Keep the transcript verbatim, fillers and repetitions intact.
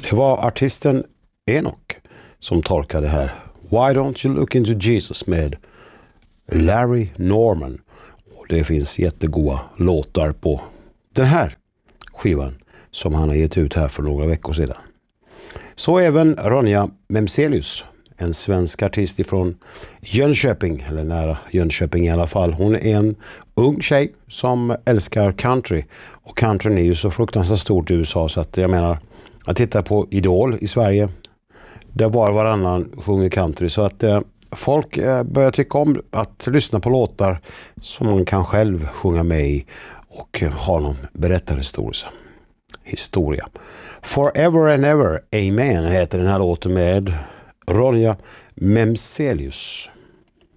Det var artisten Enoch som tolkade här Why Don't You Look Into Jesus med Larry Norman. Och det finns jättegoda låtar på den här skivan som han har gett ut här för några veckor sedan. Så även Ronja Memselius, en svensk artist ifrån Jönköping, eller nära Jönköping i alla fall. Hon är en ung tjej som älskar country. Och countryn är ju så fruktansvärt stort i U S A så att jag menar, att titta på Idol i Sverige, där var varannan sjunger country. Så att eh, folk eh, börjar tycka om att lyssna på låtar som man kan själv sjunga med i och eh, ha någon berättarhistoria. Historia. Forever and Ever, Amen heter den här låten med Ronja Memselius.